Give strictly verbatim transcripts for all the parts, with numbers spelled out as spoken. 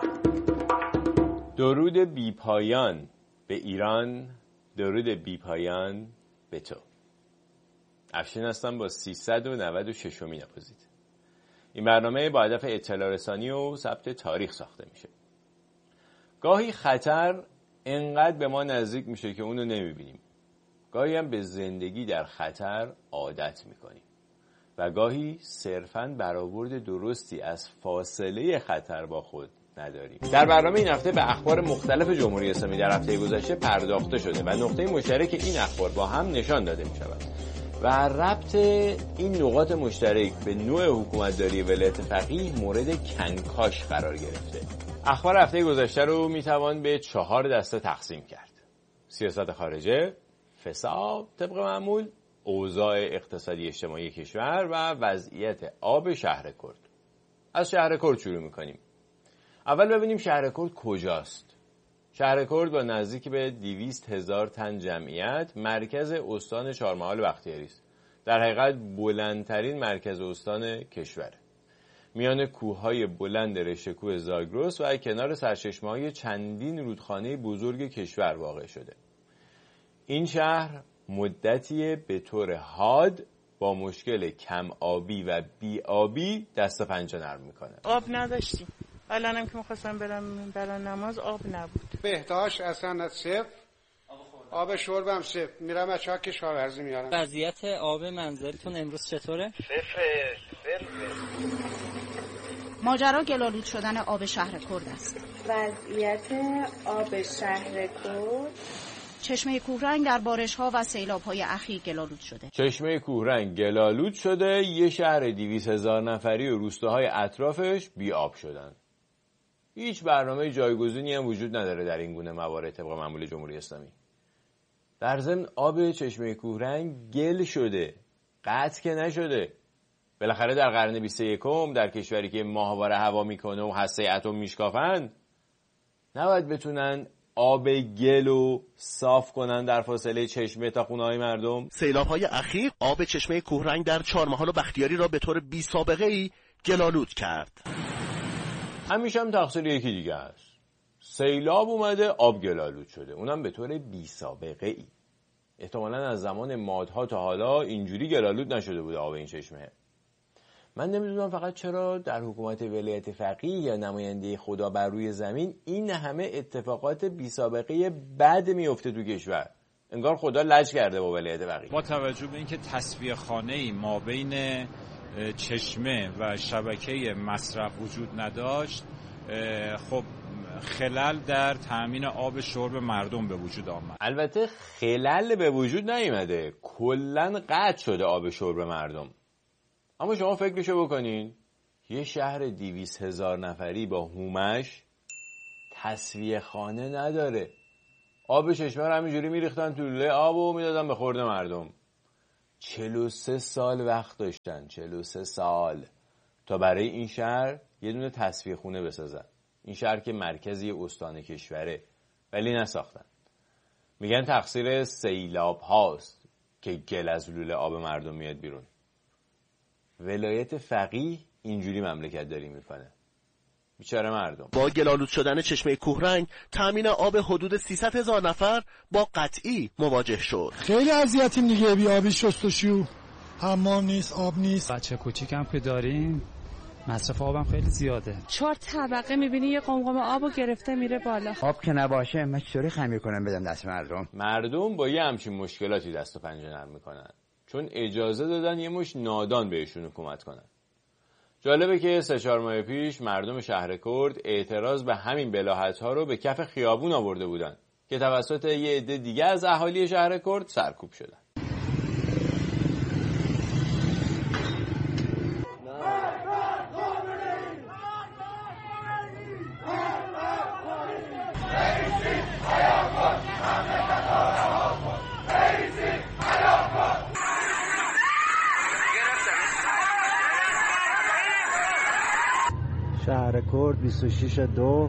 درود بی پایان به ایران، درود بی پایان به تو. افشین هستم با سیصد و نود و ششمین اپوزیت. این برنامه با هدف اطلاع رسانی و ثبت تاریخ ساخته میشه. گاهی خطر انقدر به ما نزدیک میشه که اونو نمیبینیم. گاهی هم به زندگی در خطر عادت میکنیم و گاهی صرفاً برآورد درستی از فاصله خطر با خود نداریم. در برنامه این هفته به اخبار مختلف جمهوری اسلامی در هفته گذشته پرداخته شده و نقطه مشترک این اخبار با هم نشان داده می شود و ربط این نقاط مشترک به نوع حکومتداری ولایت فقیه مورد کنکاش قرار گرفته. اخبار هفته گذشته رو می توان به چهار دسته تقسیم کرد: سیاست خارجه، فساد طبق معمول، اوضاع اقتصادی اجتماعی کشور و وضعیت آب شهر کرد. از شهر کرد شروع می‌کنیم. اول ببینیم شهر کرد کجاست. شهر کرد با نزدیک به دویست هزار تن جمعیت مرکز استان چهارمحال بختیاری است. در حقیقت بلندترین مرکز استان کشوره. میان کوههای بلند رشته کوه زاگرس و کنار سرچشمه‌های چندین رودخانه بزرگ کشور واقع شده. این شهر مدتی به طور حاد با مشکل کم آبی و بی آبی دست و پنجه نرم میکنه. آب نداشتیم. الانم که می‌خواستم برم برای نماز آب نبود. بهداشت اصلا صفر، آب شربم صفر. میرم از چاه کشاورزی میارم. وضعیت آب منزلتون امروز چطوره؟ صفر صفر. ماجرا گل‌آلود شدن آب شهر کرد است. وضعیت آب شهر کرد: چشمه کوهرنگ در بارش‌ها و سیلاب‌های اخیر گل‌آلود شده. چشمه کوهرنگ گل‌آلود شده، یه شهر دویست هزار نفری و روستاهای اطرافش بی آب شدن. هیچ برنامه جایگزینی هم وجود نداره در این گونه موارد طبق معمول جمهوری اسلامی. در ضمن آب چشمه کوهرنگ گل شده، قطع که نشده. بالاخره در قرن بیست و یکم در کشوری که ماهواره هوا میکنه و هسته اتم میشکافن، نباید بتونن آب گل رو صاف کنن در فاصله چشمه تا خونه های مردم. سیلاب‌های اخیر آب چشمه کوهرنگ در چهارمحال و بختیاری را به طور بی سابقه ای گل‌آلود کرد. همیشه هم تقصیر یکی دیگه است. سیلاب اومده، آب گل‌آلود شده، اونم به طور بی سابقه ای. احتمالاً از زمان مادها تا حالا اینجوری گل‌آلود نشده بوده آب این چشمه. من نمیدونم فقط چرا در حکومت ولایت فقیه یا نماینده خدا بر روی زمین این همه اتفاقات بی سابقه بد میفته تو کشور. انگار خدا لج کرده با ولایت فقیه. با توجه به اینکه تصفیه خانه‌ای ما بین چشمه و شبکه مصرف وجود نداشت، خب خلل در تامین آب شرب مردم به وجود آمد. البته خلل به وجود نیامده، کلاً قطع شده آب شرب مردم. اما شما فکرشو بکنین، یه شهر دویست هزار نفری با هومش تصفیه خانه نداره. آب چشمه رو همینجوری میریختن تو لوله آب و میدادن به خورد مردم. چهل و سه سال وقت داشتن، چهل و سه سال تا برای این شهر یه دونه تصفیه خونه بسازن. این شهر که مرکزی استان کشوره، ولی نساختن. میگن تقصیر سیلاب هاست که گل از لوله آب مردم میاد بیرون. ولایت فقیه اینجوری مملکت داری میکنه. بیچاره مردم. با گل‌آلود شدن چشمه کوهرنگ تامین آب حدود سیصد هزار نفر با قطعی مواجه شد. خیلی اذیتیم دیگه، بی آبی، شستشو، حمام نیست، آب نیست. بچه کوچیکم که داریم مصرف آبم خیلی زیاده. چهار طبقه میبینی یه قمقم آبو گرفته میره بالا. آب که نباشه من چطوری خمیر کنم بدم دست مردم؟ مردم با یه همچین مشکلاتی دست و پنجه نرم میکنن، چون اجازه دادن یه مش نادان بهشون حکومت کنن. جالبه که سه چهار ماه پیش مردم شهر کرد اعتراض به همین بلاهت‌ها رو به کف خیابون آورده بودن که توسط یه عده دیگه از اهالی شهر کرد سرکوب شدن. شهر کرد بیست و شش دو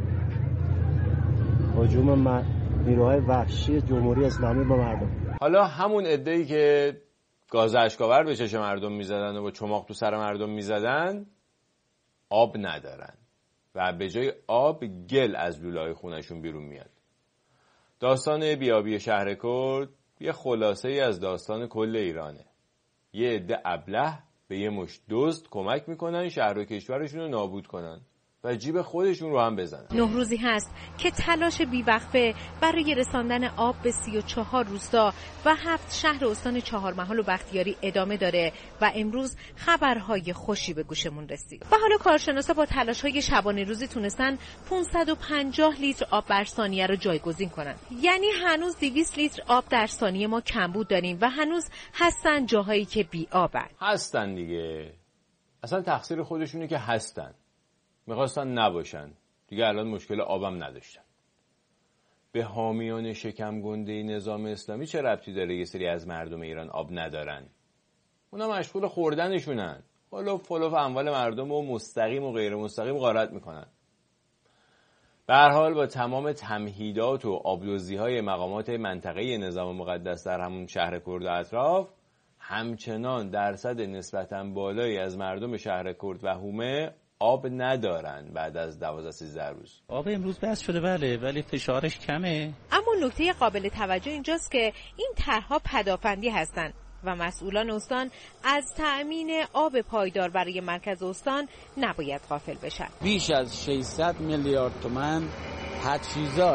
هجوم نیروهای وحشی جمهوری اسلامی با مردم. حالا همون عده‌ای که گاز اشکاور به چشم مردم میزدن و با چماق تو سر مردم میزدن آب ندارن. و به جای آب گل از لوله‌های خونشون بیرون میاد. داستان بیابی شهر کرد یه خلاصه ای از داستان کل ایرانه. یه عده ابله به یه مشت دزد کمک میکنن شهر و کشورشون رو نابود کنن و جیب خودشون رو هم بزنن. نه روزی هست که تلاش بیوقفه برای رساندن آب به سی و چهار روستا و هفت شهر استان چهارمحال و بختیاری ادامه داره و امروز خبرهای خوشی به گوشمون رسید. و حالا کارشناسا با تلاش‌های شبانه روزی تونستن پانصد و پنجاه لیتر آب بر ثانیه رو جایگزین کنن. یعنی هنوز دویست لیتر آب در ثانیه ما کمبود داریم و هنوز هستن جاهایی که بی آبن. هستن دیگه. اصلا تقصیر خودشونه که هستن. میخواستن نباشن دیگه، الان مشکل آبم نداشتن. به حامیان شکم گنده نظام اسلامی چه ربطی داره یه سری از مردم ایران آب ندارن؟ اونا مشغول خوردنشونن، فلوف فلوف اموال مردم و مستقیم و غیر مستقیم غارت میکنن. به هر حال با تمام تمهیدات و آبدوزی‌های مقامات منطقه نظام مقدس در همون شهر کرد و اطراف، همچنان درصد نسبتاً بالایی از مردم شهر کرد و حومه آب ندارن بعد از دوازده سیزده روز. آب امروز بس شده بله، ولی فشارش کمه. اما نکته قابل توجه اینجاست که این طرح‌ها پدافندی هستند و مسئولان استان از تأمین آب پایدار برای مرکز استان نباید غافل بشن. بیش از ششصد میلیارد تومان تجهیزات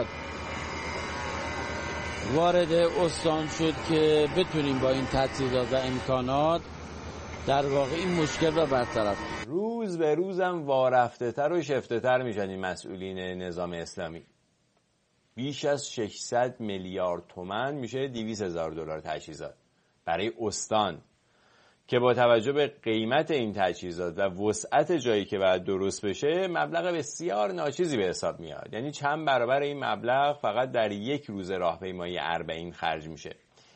وارد استان شد که بتونیم با این تجهیزات و امکانات در واقع این مشکل رو برطرف کنیم. روز به روزم وارفته تر و شفته تر میشن این مسئولین نظام اسلامی. بیش از ششصد میلیارد تومان میشه دویست هزار دلار تجهیزات برای استان که با توجه به قیمت این تجهیزات و وسعت جایی که باید درست بشه مبلغ بسیار ناچیزی به حساب میاد. یعنی چند برابر این مبلغ فقط در یک روز راهپیمایی اربعین خرج میشه.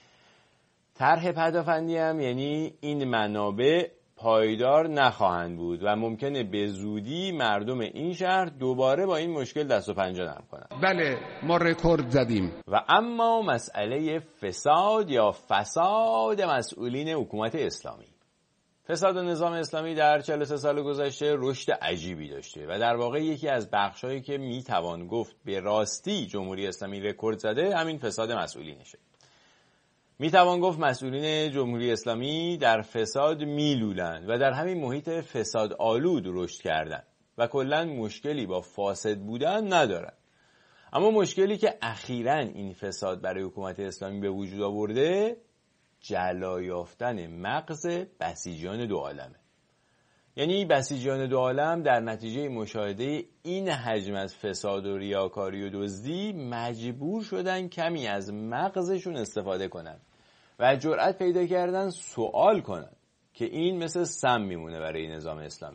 طرح پدافندی هم یعنی این منابع پایدار نخواهند بود و ممکنه به زودی مردم این شهر دوباره با این مشکل دست و پنجه نرم کنند. بله ما رکورد زدیم. و اما مسئله فساد یا فساد مسئولین حکومت اسلامی. فساد نظام اسلامی در چهل و سه سال گذشته رشد عجیبی داشته و در واقع یکی از بخشایی که میتوان گفت به راستی جمهوری اسلامی رکورد زده همین فساد مسئولینشه. می توان گفت مسئولین جمهوری اسلامی در فساد میلولند و در همین محیط فساد آلود رشد کردند و کلاً مشکلی با فاسد بودن ندارند. اما مشکلی که اخیراً این فساد برای حکومت اسلامی به وجود آورده جلا یافتن مغز بسیجیان دو عالمه. یعنی بسیجیان دو عالم در نتیجه مشاهده این حجم از فساد و ریاکاری و دزدی مجبور شدن کمی از مغزشون استفاده کنن و جرأت پیدا کردن سوال کنن که این مثل سم میمونه برای نظام اسلامی.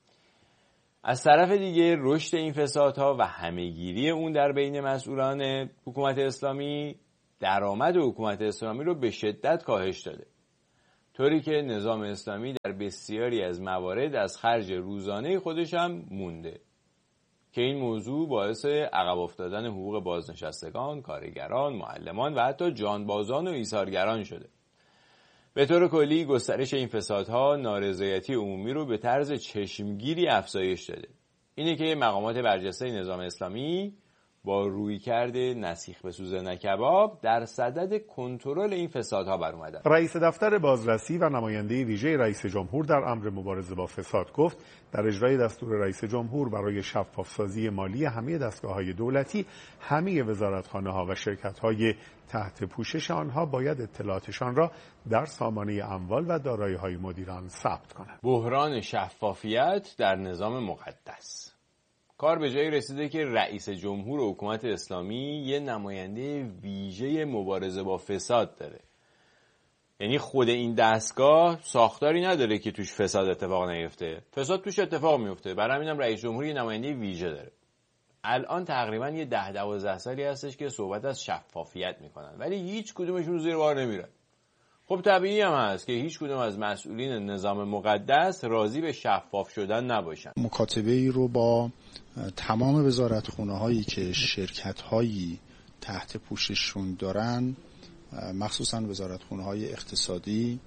از طرف دیگه رشد این فسادها و همهگیری اون در بین مسئولان حکومت اسلامی درآمد حکومت اسلامی رو به شدت کاهش داده، طوری که نظام اسلامی در بسیاری از موارد از خرج روزانه خودش هم مونده که این موضوع باعث عقب افتادن حقوق بازنشستگان، کارگران، معلمان و حتی جانبازان و ایثارگران شده. به طور کلی گسترش این فسادها نارضایتی عمومی رو به طرز چشمگیری افزایش داده. اینه که مقامات برجسته نظام اسلامی با رویکرد نسیخ به سوزن کباب در صدد کنترل این فسادها بر اومدن. رئیس دفتر بازرسی و نماینده ویژه رئیس جمهور در امر مبارزه با فساد گفت در اجرای دستور رئیس جمهور برای شفافسازی مالی همه دستگاه‌های دولتی، همه وزارتخانه‌ها و شرکت‌های تحت پوشش آنها باید اطلاعاتشان را در سامانه اموال و دارایی‌های مدیران ثبت کنند. بحران شفافیت در نظام مقدس. کار به جایی رسیده که رئیس جمهور و حکومت اسلامی یه نماینده ویژه مبارزه با فساد داره. یعنی خود این دستگاه ساختاری نداره که توش فساد اتفاق نیفته. فساد توش اتفاق میفته. برای همینم رئیس جمهور یه نماینده ویژه داره. الان تقریبا یه ده دوازده سالی هستش که صحبت از شفافیت میکنن ولی هیچ کدومشون زیر بار نمیرن. خب طبیعی هم هست که هیچ کدوم از مسئولین نظام مقدس راضی به شفاف شدن نباشن. مکاتبه ای رو با تمام وزارتخونه هایی که شرکت هایی تحت پوشششون دارن، مخصوصا وزارتخونه های اقتصادی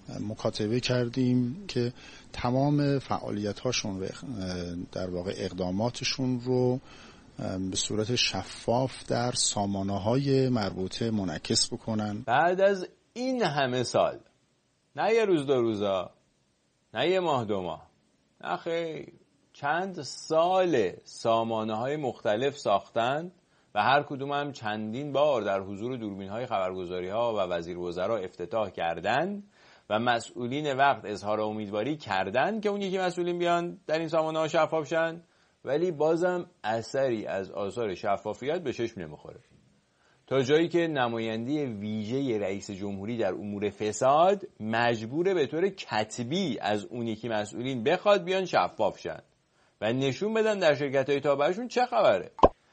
مکاتبه کردیم که تمام فعالیت‌هاشون و در واقع اقداماتشون رو به صورت شفاف در سامانه‌های مربوطه منعکس بکنن. بعد از این همه سال، نه یه روز دو روزا، نه یه ماه دو ماه، نه خیر، چند سال سامانه‌های مختلف ساختن و هر کدوم هم چندین بار در حضور دوربین‌های خبرگزاری‌ها و وزیر وزرا افتتاح کردن و مسئولین وقت اظهار امیدواری کردن که اون یکی مسئولین بیان در این سامانه‌ها شفاف شن، ولی بازم اثری از آثار شفافیت به چشم نمیخوره، تا جایی که نماینده ویژه رئیس جمهوری در امور فساد مجبوره به طور کتبی از اون یکی مسئولین بخواد بیان شفاف شن و نشون بدن در شرکت‌های تابعشون چه خبره.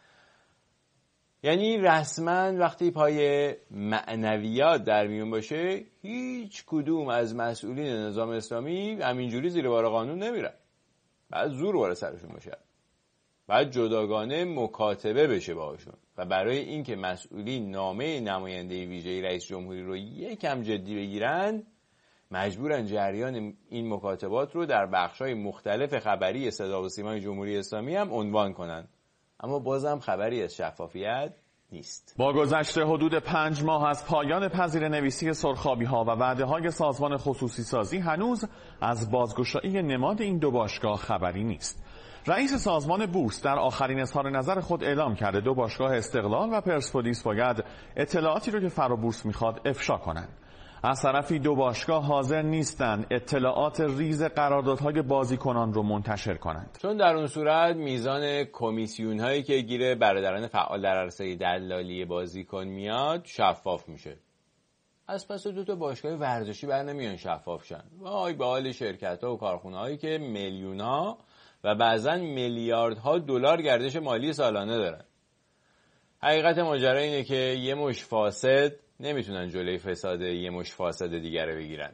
یعنی رسما وقتی پای معنویات در میون باشه، هیچ کدوم از مسئولین نظام اسلامی همینجوری زیر بار قانون نمیرن، بعد زور وارد سرشون باشه، بعد جداگانه مکاتبه بشه باهاشون و برای اینکه مسئولین نامه نماینده ویژه رئیس جمهوری رو یکم جدی بگیرن، مجبورن جریان این مکاتبات رو در بخش‌های مختلف خبری صدا و سیمای جمهوری اسلامی هم عنوان کنن، اما بازم خبری از شفافیت نیست. با گذشت حدود پنج ماه از پایان پذیره‌نویسی سرخابی‌ها و وعده‌های سازمان خصوصی سازی هنوز از بازگشایی نماد این دو باشگاه خبری نیست. رئیس سازمان بورس در آخرین اظهار نظر خود اعلام کرده دو باشگاه استقلال و پرسپولیس باید اطلاعاتی رو که فرابورس میخواد افشا کنند. از طرفی دو باشگاه حاضر نیستند اطلاعات ریز قراردادهای بازیکنان رو منتشر کنند، چون در اون صورت میزان کمیسیون هایی که گیره برادران فعال در عرصه دلالی بازیکن میاد شفاف میشه. از پس دو تا باشگاه ورزشی بر نمیان شفاف شن. وای به حال شرکت ها و کارخونه هایی که میلیون ها و بعضا میلیاردها دلار گردش مالی سالانه دارن. حقیقت ماجرا اینه که یه مش فاسد نمیتونن جلوی فساد یه مش فاسد دیگر رو بگیرن.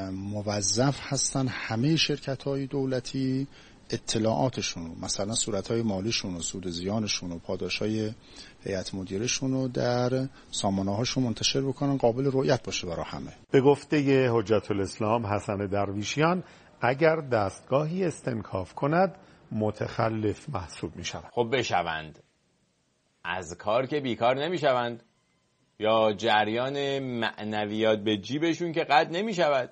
موظف هستن همه شرکت‌های دولتی اطلاعاتشون رو، مثلا صورت‌های مالیشون و سود زیانشون و پاداش‌های هیئت مدیرشون رو در سامانه‌هاشون منتشر بکنن، قابل رؤیت باشه برای همه. به گفته حجت الاسلام حسن درویشیان، اگر دستگاهی استنکاف کند متخلف محسوب می‌شود. خب بشوند. از کار که بیکار نمیشوند، یا جریان معنویات به جیبشون که قطع نمی شود.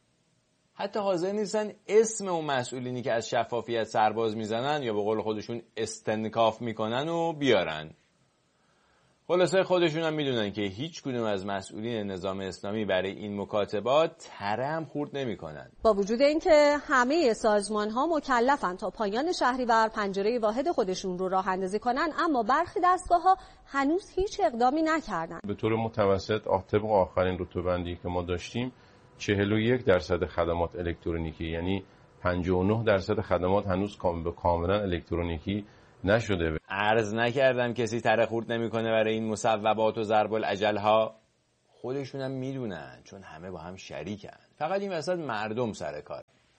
حتی حاضر نیستن اسم اون مسئولینی که از شفافیت سرباز میزنن یا به قول خودشون استنکاف میکنن و بیارن. خلاصه خودشون هم میدونن که هیچ کدوم از مسئولین نظام اسلامی برای این مکاتبات ترم خورد نمی کنن. با وجود اینکه همه سازمان ها مکلفن تا پایان شهریور پنجره واحد خودشون رو راه اندازی کنن، اما برخی دستگاه ها هنوز هیچ اقدامی نکردن. به طور متوسط طبق آخرین رتبه‌بندی که ما داشتیم چهل و یک درصد خدمات الکترونیکی، یعنی پنجاه و نه درصد خدمات هنوز کاملا الکترونیکی نشده. عرض نکردم کسی تره خورد نمیکنه برای این مصوبات و ضرب الاجل ها. خودشون هم میدونن، چون همه با هم شریکن. فقط این وسط مردم سر کار.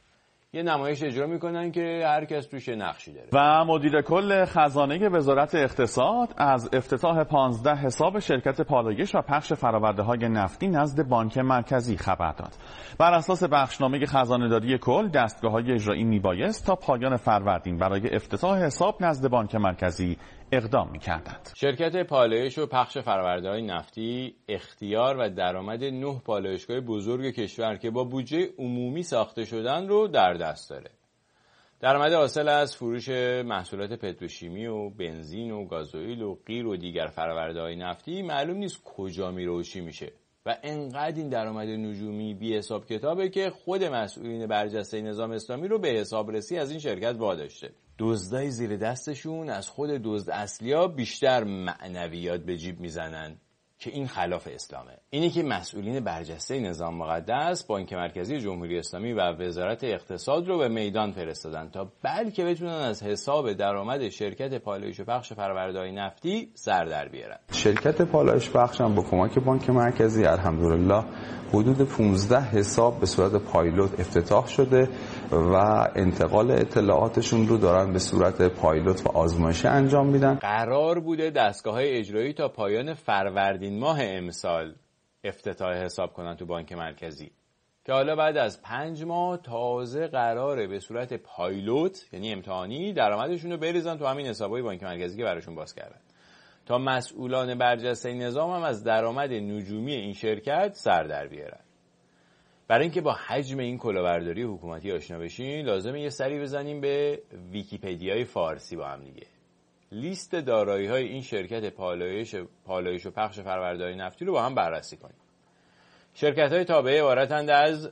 یه نمایش اجرا میکنن که هر کس توش نقشی داره. و مدیر کل خزانه وزارت اقتصاد از افتتاح پانزده حساب شرکت پالایش و پخش فرآورده‌های نفتی نزد بانک مرکزی خبر داد. بر اساس بخشنامه خزانه‌داری کل، دستگاه‌های اجرایی میبایست تا پایان فروردین برای افتتاح حساب نزد بانک مرکزی اقدام می‌کردند. شرکت پالایش و پخش فرآورده‌های نفتی اختیار و درآمد نه پالایشگاه بزرگ کشور که با بودجه عمومی ساخته شدن رو در دست داره. درآمد حاصل از فروش محصولات پتروشیمی و بنزین و گازوئیل و غیر و دیگر فرآورده‌های نفتی معلوم نیست کجا میره و چی میشه و انقدر این درآمد نجومی بی حساب کتابه که خود مسئولین برجسته نظام اسلامی رو به حسابرسی از این شرکت واداشته. دزدای زیر دستشون از خود دزد اصلیا بیشتر معنویات به جیب میزنن که این خلاف اسلامه. اینی که مسئولین برجسته نظام مقدس بانک مرکزی جمهوری اسلامی و وزارت اقتصاد رو به میدان فرستادن تا بلکه بتونن از حساب درآمد شرکت پالایش و پخش فرآورده‌های نفتی سر در بیارن. شرکت پالایش پخش هم با کمک بانک مرکزی الحمدلله حدود پانزده حساب به صورت پایلوت افتتاح شده و انتقال اطلاعاتشون رو دارن به صورت پایلوت و آزمایشی انجام میدن. قرار بوده دستگاه‌های اجرایی تا پایان فروردین ماه امسال افتتاح حساب کنن تو بانک مرکزی، که حالا بعد از پنج ماه تازه قراره به صورت پایلوت یعنی امتحانی درآمدشون رو بریزن تو همین حسابای بانک مرکزی که براشون باز کردن تا مسئولان برجسته نظام هم از درآمد نجومی این شرکت سر در بیارن. برای اینکه با حجم این کلاهبرداری حکومتی آشنا بشین لازمه یه سری بزنیم به ویکی‌پدیای فارسی با هم دیگه. لیست دارایی‌های این شرکت پالایش پالایش و پخش فرآورده‌های نفتی رو با هم بررسی کنیم. شرکت‌های تابعه عبارتند از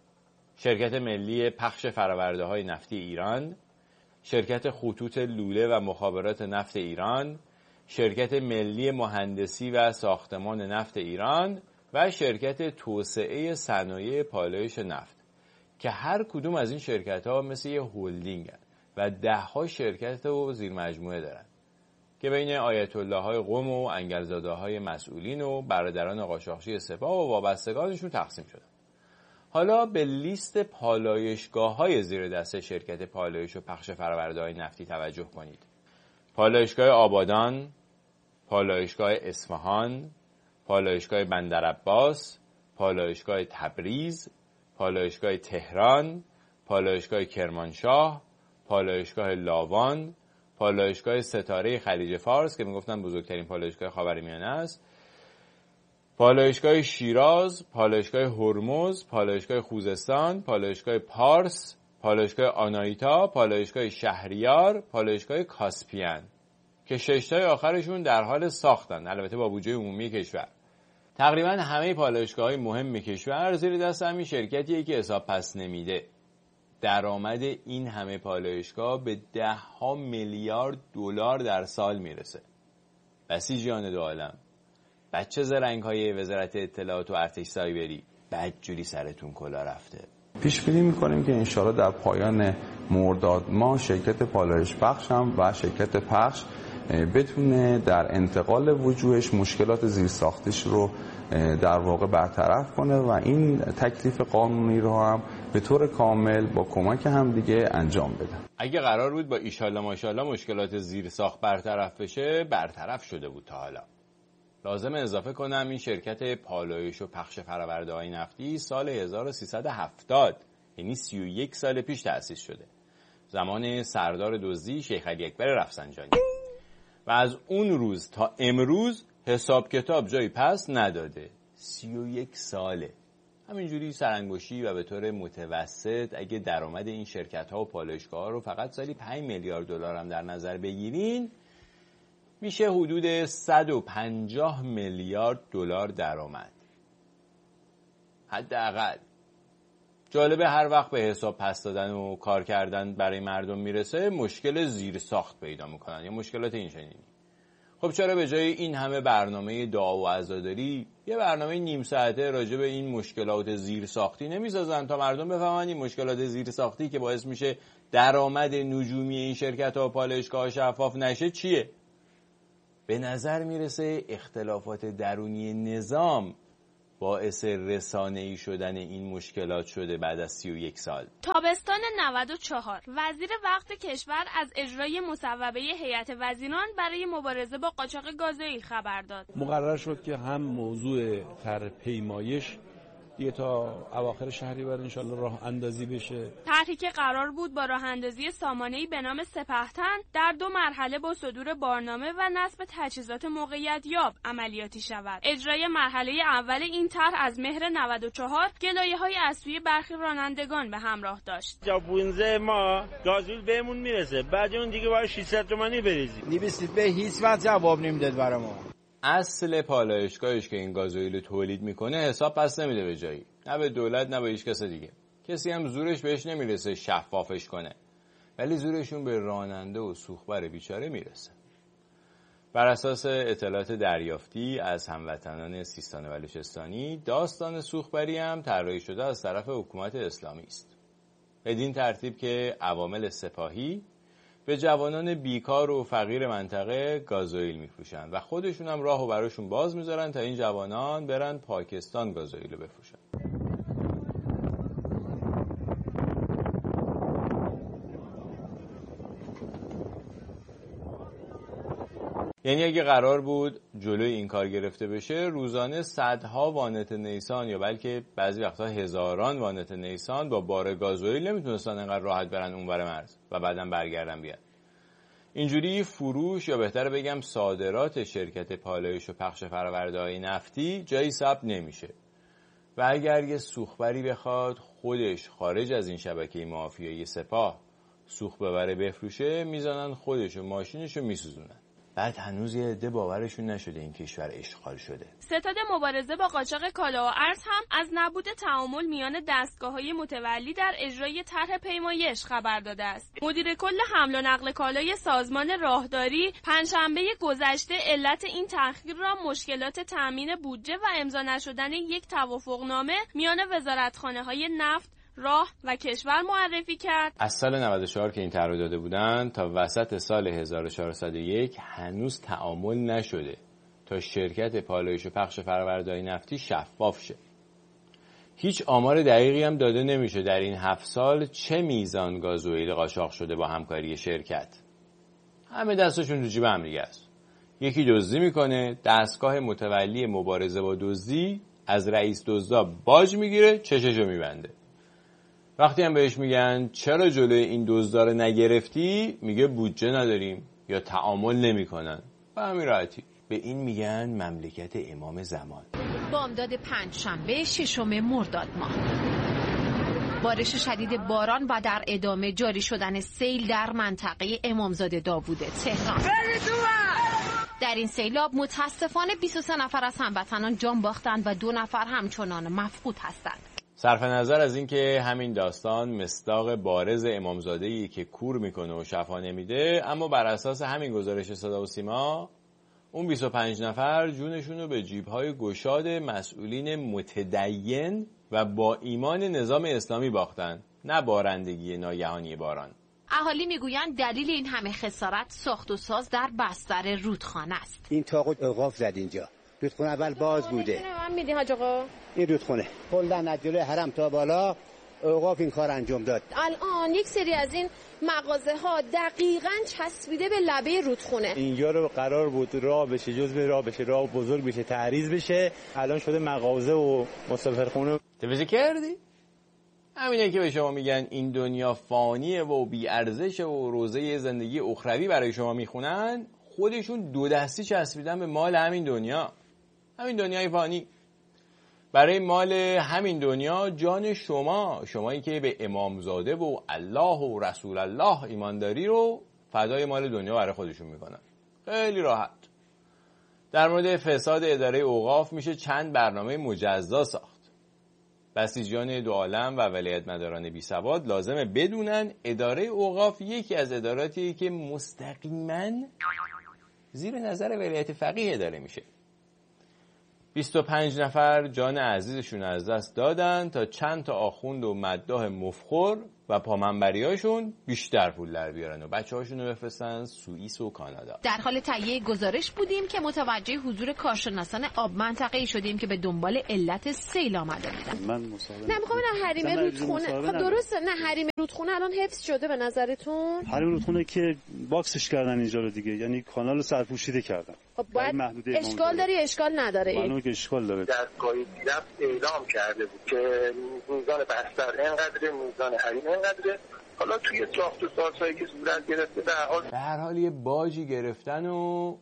شرکت ملی پخش فرآورده‌های نفتی ایران، شرکت خطوط لوله و مخابرات نفت ایران، شرکت ملی مهندسی و ساختمان نفت ایران و شرکت توسعه صنایع پالایش نفت که هر کدوم از این شرکت‌ها مثل یه هلدینگ هست و ده ها شرکت و زیر مجموعه دارن که بین آیت الله های قم و انگلزاده های مسئولین و برادران قاچاقچی سپاه و وابستگانشون تقسیم شدن. حالا به لیست پالایشگاه های زیر دست شرکت پالایش و پخش فرآورده‌های نفتی توجه کنید. پالایشگاه آبادان، پالایشگاه اصفهان، پالایشگاه بندرعباس، پالایشگاه تبریز، پالایشگاه تهران، پالایشگاه کرمانشاه، پالایشگاه لاوان، پالایشگاه ستاره خلیج فارس که میگفتن بزرگترین پالایشگاه خاورمیانه است، پالایشگاه شیراز، پالایشگاه هرمز، پالایشگاه خوزستان، پالایشگاه پارس، پالایشگاه آنایتا، پالایشگاه شهریار، پالایشگاه کاسپیان که ششتای آخرشون در حال ساختن، البته با بودجه عمومی کشور. تقریبا همه پالایشگاه‌های مهم کشور زیر دست همین شرکتیه که حساب پس نمیده. درآمد این همه پالایشگاه به ده ها میلیارد دلار در سال میرسه. بسیجیان دو عالم، بچه زرنگ‌های وزارت اطلاعات و ارتش سایبری، بدجوری سرتون کلا رفته. پیش بینی می‌کنیم که انشالله در پایان مرداد ماه شرکت پالایش پخش هم و شرکت پخش بتونه در انتقال وجوهش مشکلات زیرساختیش رو در واقع برطرف کنه و این تکلیف قانونی رو هم به طور کامل با کمک هم دیگه انجام بده. اگه قرار بود با ایشالله ماشالله مشکلات زیرساخت برطرف بشه برطرف شده بود تا حالا. لازم اضافه کنم این شرکت پالایش و پخش فرآورده‌های نفتی سال هزار و سیصد و هفتاد یعنی سی و یک سال پیش تأسیس شده، زمان سردار دزدی شیخ علی اکبر رفسنجانی، و از اون روز تا امروز حساب کتاب جایی پس نداده. سی و یک ساله همینجوری سرانگشتی و به طور متوسط اگه درآمد این شرکت ها و پالایشگاه ها رو فقط سالی پنج میلیارد دلار هم در نظر بگیرین میشه حدود صد و پنجاه میلیارد دلار درآمد حداقل. جالبه هر وقت به حساب پس دادن و کار کردن برای مردم میرسه مشکل زیر ساخت پیدا میکنن یا مشکلات این چنینی. خب چرا به جای این همه برنامه دعا و عزاداری یه برنامه نیم ساعته راجع به این مشکلات زیر ساختی نمیسازن تا مردم بفهمن این مشکلات زیر ساختی که باعث میشه درآمد نجومی این شرکت ها و پالایشگاه شفاف نشه چیه؟ به نظر میرسه اختلافات درونی نظام باعث رسانه‌ای شدن این مشکلات شده بعد از سی و یک سال. تابستان نود و چهار وزیر وقت کشور از اجرای مصوبه هیئت وزیران برای مبارزه با قاچاق گازوئیل خبر داد. مقرر شد که هم موضوع طرح پیمایش دیگه تا اواخر شهریور انشالله راه اندازی بشه. طرحی که قرار بود با راه اندازی سامانه‌ای به نام سپهتن در دو مرحله با صدور بارنامه و نصب تجهیزات موقعیت یاب عملیاتی شود. اجرای مرحله اول این طرح از مهر نود و چهار گلایه‌های از سوی برخی رانندگان به همراه داشت. تا پانزده ما گازوئیل بهمون میرسه، بعد اون دیگه باید ششصد تومانی بریزیم. نمی‌رسید به هیچ وقت جواب نمیداد برای ما. اصل پالایشگاهش که این گازوئیل تولید میکنه حساب پس نمیده به جایی، نه به دولت نه به هیچ کس دیگه. کسی هم زورش بهش نمیرسه شفافش کنه، ولی زورشون به راننده و سوخبر بیچاره میرسه. بر اساس اطلاعات دریافتی از هموطنان سیستان و بلوچستانی داستان سوخبری هم طراحی شده از طرف حکومت اسلامی است، بدین ترتیب که عوامل سپاهی به جوانان بیکار و فقیر منطقه گازوئیل میفروشن و خودشون هم راهو براشون باز میذارن تا این جوانان برن پاکستان گازوئیل رو بفروشن. یعنی اگه قرار بود جلوی این کار گرفته بشه، روزانه صدها وانت نیسان یا بلکه بعضی وقتا هزاران وانت نیسان با بار گازوئیل نمیتونستن انقدر راحت برن اونور مرز و بعدم برگردن بیان. اینجوری فروش یا بهتر بگم صادرات شرکت پالایش و پخش فرآورده‌های نفتی جایی ثبت نمیشه و اگر یه سوخبری بخواد خودش خارج از این شبکه مافیایی سپاه سوخت ببره بفروشه، میزنن خودش و ماشینش رو میسوزونن. بعد هنوز یه عده باورشون نشده این کشور اشغال شده. ستاد مبارزه با قاچاق کالا و ارز هم از نبود تعامل میان دستگاه‌های متولی در اجرای طرح پیمایش خبر داده است. مدیر کل حمل و نقل کالای سازمان راهداری پنجشنبه گذشته علت این تأخیر را مشکلات تأمین بودجه و امضا نشدن یک توافقنامه میان وزارتخانه‌های نفت، راه و کشور معرفی کرد. از سال نود و چهار که این طرح داده بودن تا وسط سال هزار و چهارصد و یک هنوز تعامل نشده تا شرکت پالایش و پخش فرآورده‌های نفتی شفاف شه. هیچ آمار دقیقی هم داده نمیشه در این هفت سال چه میزان گازوئیل قاچاق شده با همکاری شرکت. همه دستشون تو جیب هم دیگه است. یکی دزدی میکنه، دستگاه متولی مبارزه با دزدی از رئیس دزدا باج میگیره، چششو میبنده. وقتی هم بهش میگن چرا جلوی این دزدا رو نگرفتی، میگه بودجه نداریم یا تعامل نمیکنن. به همین راحتی. به این میگن مملکت امام زمان. بامداد پنجشنبه ششم مرداد ماه، بارش شدید باران و در ادامه جاری شدن سیل در منطقه امامزاده داوود تهران. در این سیلاب متاسفانه بیست و سه نفر از هموطنان جان باختند و دو نفر همچنان مفقود هستند. صرف نظر از اینکه همین داستان مصداق بارز امامزاده‌ای که کور میکنه و شفا نمیده، اما بر اساس همین گزارش صدا و سیما اون بیست و پنج نفر جونشون رو به جیب‌های گشاد مسئولین متدین و با ایمان نظام اسلامی باختن، نه بارندگی ناگهانی باران. اهالی میگویند دلیل این همه خسارت ساخت و ساز در بستر رودخانه است. این تاقو اوقاف زد اینجا. رودخونه اول باز بوده. من میدی حاج آقا؟ این رودخونه کلا از جلوی حرم تا بالا اوقاف این کار انجام داد. الان یک سری از این مغازه ها دقیقاً چسبیده به لبه رودخونه. اینجا رو قرار بود راه بشه، جزء راه بشه، راه بزرگ بشه، تعریض بشه. الان شده مغازه و مسافرخونه. توجه کردی؟ همینه که به شما میگن این دنیا فانیه و بی ارزشه و روزه زندگی اخروی برای شما میخونن، خودشون دو دستی چسبیدن به مال همین دنیا. همین دنیای فانی. برای مال همین دنیا جان شما، شمایی که به امامزاده و الله و رسول الله ایمانداری رو فدای مال دنیا برای خودشون میکنن. خیلی راحت. در مورد فساد اداره اوقاف میشه چند برنامه مجزا ساخت. بسیجیان دو عالم و ولایت مداران بی سواد لازمه بدونن اداره اوقاف یکی از اداراتیه که مستقیما زیر نظر ولایت فقیه اداره میشه. بیست و پنج نفر جان عزیزشون از دست دادن تا چند تا آخوند و مداح مفخور و پامنبریاشون بیشتر پول در بیارن و بچه هاشون رو بفرستن سوئیس و کانادا. در حال تهیه گزارش بودیم که متوجه حضور کارشناسان آب منطقه‌ای شدیم که به دنبال علت سیل آمده بودن. من مصاحبه نه میخوام ببینم حریم رودخونه. خب درسته، نه حریم رودخونه الان حفظ شده به نظرتون؟ حریم رودخونه که باکسش کردن اینجا رو دیگه، یعنی کانال رو سرپوشیده کردن. خب باید اشکال داره اشکال نداره؟ معلومه که اشکال داره. دستگاهی دیرفت اعلام کرده بود که میزان بستر اینقدره، میزان حریم اینقدره. حالا توی ساخت و سازهایی که صورت گرفته به هر حال به هر حال یه باجی گرفتن و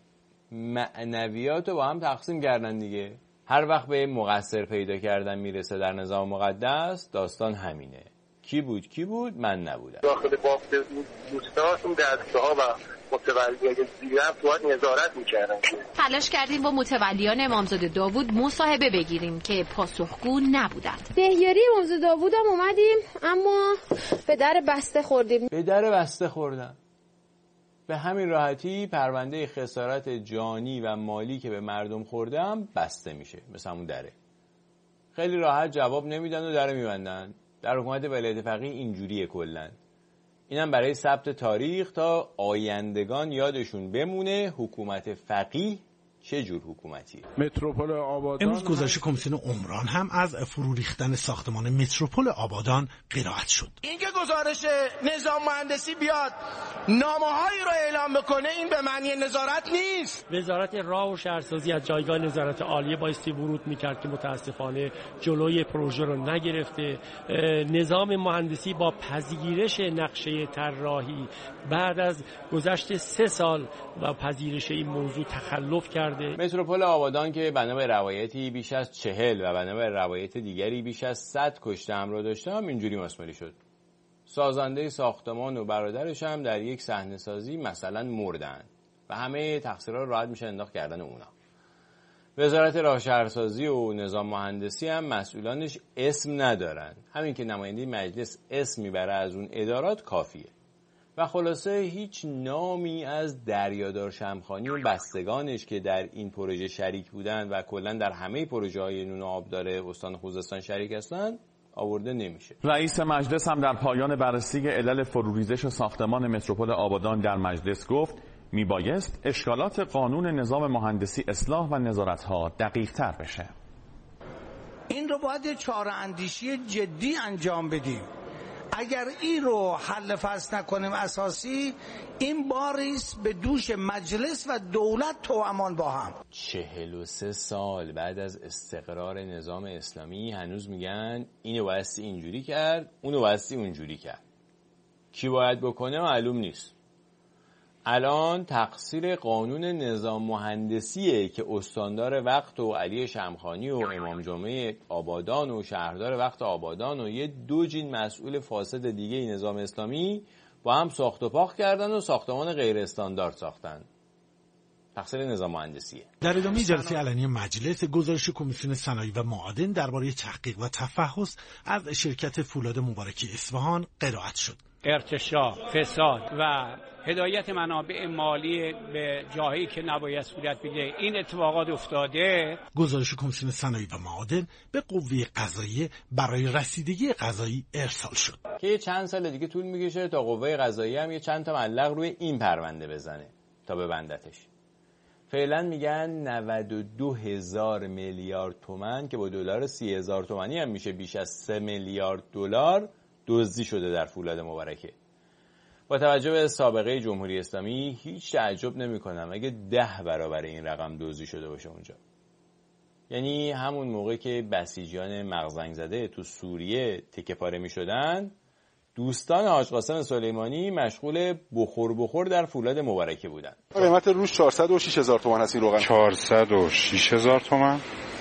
معنویات رو با هم تقسیم کردن دیگه. هر وقت به مقصر پیدا کردن میرسه در نظام مقدس، داستان همینه. کی بود کی بود من نبودم. داخل بافت دوستان اون دستگاه و متولیای زیرفت باید نظارت میکردن. تلاش کردیم با متولیان امامزاده داوود مصاحبه بگیریم که پاسخگو نبودند. دهیاری امامزاده داوود هم اومدیم اما به در بسته خوردیم. به در بسته خوردن. به همین راحتی پرونده خسارت جانی و مالی که به مردم خوردم بسته میشه. مثل همون دره. خیلی راحت جواب نمیدن و در میبندن. در حکومت ولایت فقیه اینجوریه کلن. اینم برای ثبت تاریخ تا آیندگان یادشون بمونه حکومت فقیه چه جور حکومتیه. متروپول آبادان امروز گزارش کمیسیون عمران هم از فرو ریختن ساختمان متروپول آبادان قرائت شد. این که گزارش نظام مهندسی بیاد نامه‌هایی رو اعلام بکنه، این به معنی نظارت نیست. وزارت راه و شهرسازی از جایگاه نظارت عالیه بایستی ورود میکرد که متاسفانه جلوی پروژه رو نگرفته. نظام مهندسی با پذیرش نقشه طراحی بعد از گذشت سه سال و پذیرش این موضوع تخلف کرده. متروپول آبادان که بنا به روایتی بیش از چهل و بنا به روایت دیگری بیش از صد کشته همراه داشته هم اینجوری مسماری شد. سازنده ساختمان و برادرش هم در یک صحنه سازی مثلا مردن و همه تقصیرها راحت میشه انداخت کردن اونا. وزارت راه شهرسازی و نظام مهندسی هم مسئولانش اسم ندارن، همین که نماینده مجلس اسم میبره از اون ادارات کافیه. و خلاصه هیچ نامی از دریادار شمخانی و بستگانش که در این پروژه شریک بودن و کلا در همه پروژه های نون و آبدار استان خوزستان شریک هستن آورده نمیشه. رئیس مجلس هم در پایان بررسی علل فروریزش ساختمان متروپول آبادان در مجلس گفت میبایست اشکالات قانون نظام مهندسی اصلاح و نظارت‌ها دقیق‌تر بشه. این رو باید چاره اندیشی جدی انجام بدیم. اگر این رو حل فصل نکنیم اساسی، این باریست به دوش مجلس و دولت توامان با هم. چهل و سه سال بعد از استقرار نظام اسلامی هنوز میگن اینو بایستی اینجوری کرد، اونو بایستی اونجوری کرد. کی باید بکنه معلوم نیست. الان تقصیر قانون نظام مهندسیه که استاندار وقت و علی شمخانی و امام جمعه آبادان و شهردار وقت آبادان و یه دو جین مسئول فاسد دیگه ای نظام اسلامی با هم ساخت و پاخت کردن و ساختمان غیر استاندارد ساختن. تقصیر نظام مهندسیه. در ادامه جلسه علنی مجلس، گزارش کمیسیون صنایع و معادن درباره تحقیق و تفحص از شرکت فولاد مبارکی اصفهان قرائت شد. ارتشاء، فساد و هدایت منابع مالی به جاهایی که نباید صورت بگیره، این اتفاقات افتاده. گزارش کمیسیون صنایع و معادن به قوه قضاییه برای رسیدگی قضایی ارسال شد که یه چند سال دیگه طول میکشه تا قوه قضاییه هم یه چند تا معلق روی این پرونده بزنه تا ببندتش. فعلا میگن نود و دو هزار میلیارد تومان که با دلار سی هزار تومانی هم میشه بیش از سه میلیارد دلار دزدی شده در فولاد مبارکه. با توجه به سابقه جمهوری اسلامی هیچ تعجب نمی کنم اگه ده برابر این رقم دزدی شده باشه اونجا. یعنی همون موقع که بسیجیان مغزنگ زده تو سوریه تکه پاره می شدن، دوستان حاج قاسم سلیمانی مشغول بخور بخور در فولاد مبارکه بودن. قیمت روش چهارصد و شش هزار تومان هست این روغن. چهارصد و شش هزار تومان.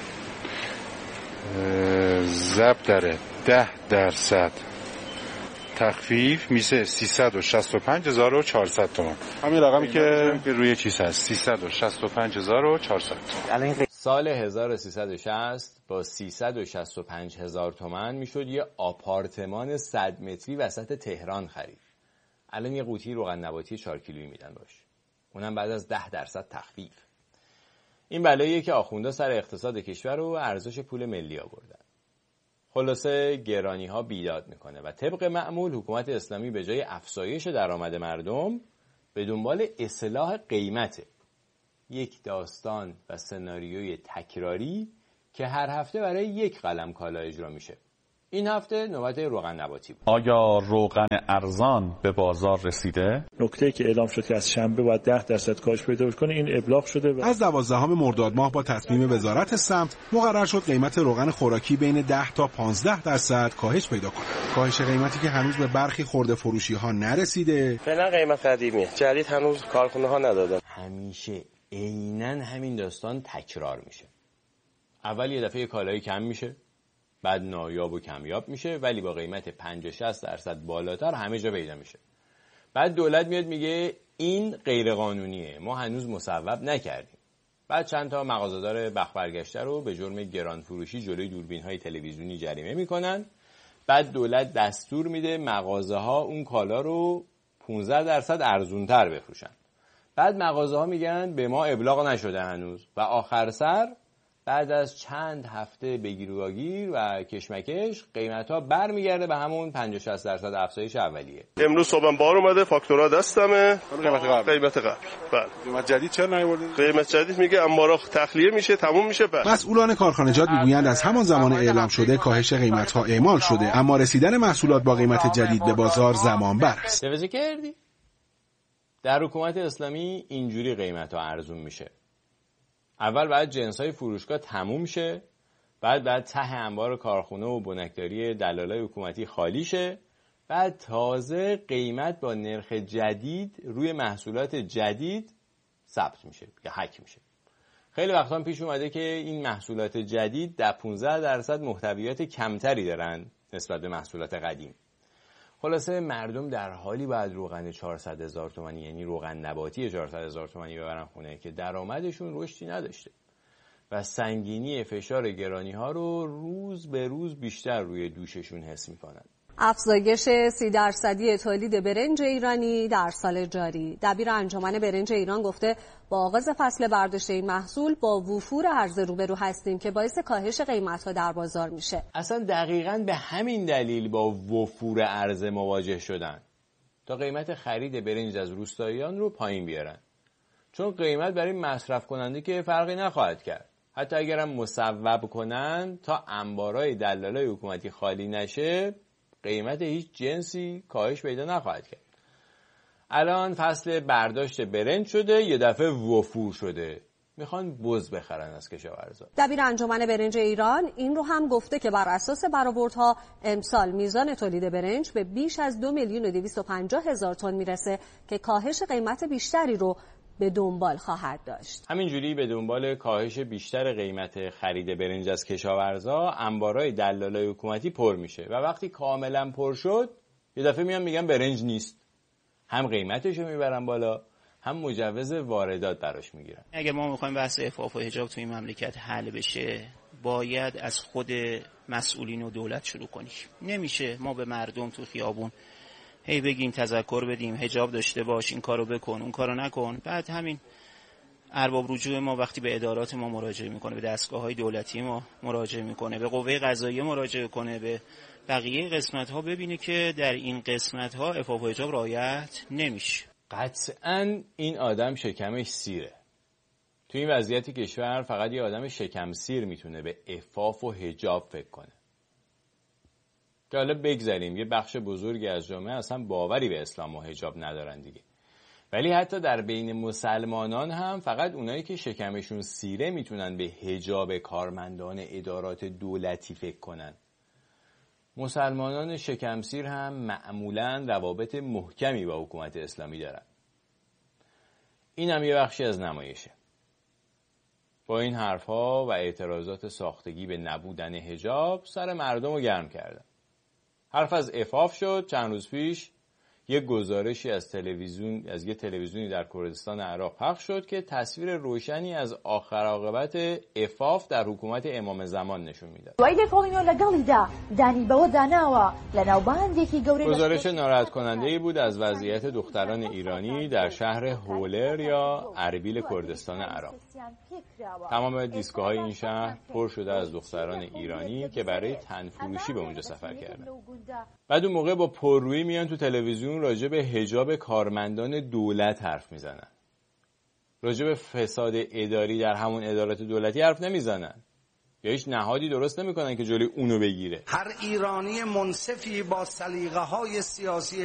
ضرب در ده درصد تخفیف میشه سیصد و شصت و پنج هزار و چهارصد تومان. همین رقمی که روی چیز هست سیصد و شصت و پنج هزار و چهارصد. سال هزار و سیصد و شصت با سیصد و شصت و پنج هزار تومان میشد یه آپارتمان صد متری وسط تهران خرید. الان یه قوطی روغن نباتی چهار کیلویی میدن باش. اونم بعد از ده درصد تخفیف. این بلاییه که آخوندا سر اقتصاد کشور و ارزش پول ملی آوردن. خلاصه گرانی ها بیداد میکنه و طبق معمول حکومت اسلامی به جای افزایش درآمد مردم به دنبال اصلاح قیمته. یک داستان و سناریوی تکراری که هر هفته برای یک قلم کالا اجرا میشه. این هفته نوبت روغن نباتی بود. آیا روغن ارزان به بازار رسیده؟ نکته که اعلام شد که از شنبه باید ده درصد کاهش پیدا کنه این ابلاغ شده و از دوازدهم مرداد ماه با تصمیم وزارت سمت مقرر شد قیمت روغن خوراکی بین ده تا پانزده درصد کاهش پیدا کنه. کاهش قیمتی که هنوز به برخی خرده فروشی ها نرسیده. فعلا قیمت قدیمیه. جدید هنوز کارخونه ها ندادن. همیشه عیناً همین داستان تکرار میشه. اول یه دفعه کالایی کم میشه، بعد نایاب و کمیاب میشه ولی با قیمت پنجاه شصت درصد بالاتر همه جا پیدا میشه. بعد دولت میاد میگه این غیر قانونیه، ما هنوز مصوب نکردیم. بعد چند تا مغازه‌دار بخت برگشته رو به جرم گران فروشی جلوی دوربین‌های تلویزیونی جریمه میکنن. بعد دولت دستور میده مغازه‌ها اون کالا رو پانزده درصد ارزونتر بفروشن. بعد مغازه‌ها میگن به ما ابلاغ نشده هنوز و آخر سر بعد از چند هفته بگیرواگیر و کشمکش قیمت‌ها برمیگرده به همون پنجاه شصت درصد افزایش اولیه. امروز صبح بار اومده، فاکتورها دستمه. قیمت قبل قیمت قبل. بله. قیمت جدید چرا نیاوردید؟ قیمت جدید میگه انبارا تخلیه میشه، تموم میشه. بعد مسئولان کارخانجات میگویند از همان زمان اعلام شده کاهش قیمت‌ها اعمال شده، اما رسیدن محصولات با قیمت جدید به بازار زمان بر است. توجه کردی؟ در حکومت اسلامی اینجوری قیمت‌ها ارزون میشه. اول بعد جنس‌های فروشگاه تموم شه، بعد بعد ته انبار کارخونه و بنکداری دلالای حکومتی خالی شه، بعد تازه قیمت با نرخ جدید روی محصولات جدید ثبت میشه یا حک میشه. خیلی وقتا پیش اومده که این محصولات جدید ده پانزده درصد محتویات کمتری دارن نسبت به محصولات قدیم. خلاصه مردم در حالی باید روغن چهارصد هزار تومانی، یعنی روغن نباتی چهارصد هزار تومانی ببرن خونه که درآمدشون رشدی نداشته و سنگینی فشار گرانی ها رو روز به روز بیشتر روی دوششون حس میکنن. افزایش سی درصدی تولید برنج ایرانی در سال جاری. دبیر انجمن برنج ایران گفته با آغاز فصل برداشت این محصول با وفور عرضه روبرو هستیم که باعث کاهش قیمت‌ها در بازار میشه. اصلا دقیقاً به همین دلیل با وفور عرضه مواجه شدن تا قیمت خرید برنج از روستاییان رو پایین بیارن، چون قیمت برای مصرف کننده که فرقی نخواهد کرد. حتی اگرم مصوب کنن تا انبارای دلالای حکومتی خالی نشه، قیمت هیچ جنسی کاهش پیدا نخواهد کرد. الان فصل برداشت برنج شده، یه دفعه وفور شده، میخوان بز بخرن از کشاورزا. دبیر انجمن برنج ایران این رو هم گفته که بر اساس برآوردها امسال میزان تولید برنج به بیش از دو میلیون و دویست و پنجاه هزار تن میرسه که کاهش قیمت بیشتری رو به دنبال خواهد داشت. همینجوری به دنبال کاهش بیشتر قیمت خرید برنج از کشاورزا، انبارای دلالای حکومتی پر میشه و وقتی کاملا پر شد یه دفعه میان میگن برنج نیست. هم قیمتشو میبرن بالا، هم مجوز واردات براش میگیرن. اگه ما میخوایم بحث عفاف و حجاب تو این مملکت حل بشه، باید از خود مسئولین و دولت شروع کنیم. نمیشه ما به مردم تو خیابون هی بگیم تذکر بدیم حجاب داشته باش، این کارو بکن اون کارو نکن، بعد همین ارباب رجوع ما وقتی به ادارات ما مراجعه میکنه، به دستگاه‌های دولتی ما مراجعه میکنه، به قوه قضاییه مراجعه کنه، به بقیه قسمت‌ها ببینه که در این قسمت‌ها عفاف و حجاب رعایت نمیشه. قطعاً این آدم شکمش سیره. تو این وضعیتی کشور فقط یه آدم شکم سیر میتونه به عفاف و حجاب فکر کنه. که حالا بگذاریم یه بخش بزرگی از جامعه اصلا باوری به اسلام و حجاب ندارن دیگه، ولی حتی در بین مسلمانان هم فقط اونایی که شکمشون سیره میتونن به حجاب کارمندان ادارات دولتی فکر کنن. مسلمانان شکم سیر هم معمولاً روابط محکمی با حکومت اسلامی دارن. این هم یه بخشی از نمایشه. با این حرفها و اعتراضات ساختگی به نبودن حجاب سر مردم رو گرم کردن. حرف از عفاف شد. چند روز پیش یک گزارشی از تلویزیون از یک تلویزیونی در کردستان عراق پخش شد که تصویر روشنی از آخر عاقبت عفاف در حکومت امام زمان نشون میداد. گزارش ناراحت کننده‌ای بود از وضعیت دختران ایرانی در شهر هولر یا اربیل کردستان عراق. تمام دیسکوهای این شهر پر شده از دختران ایرانی که برای تنفروشی به اونجا سفر کردن. بعد اون موقع با پررویی میان تو تلویزیون راجع به حجاب کارمندان دولت حرف میزنن. راجع به فساد اداری در همون ادارات دولتی حرف نمیزنن. یا هیچ نهادی درست نمیکنن که جلوی اونو بگیره. هر ایرانی منصفی با سلیقه‌های سیاسی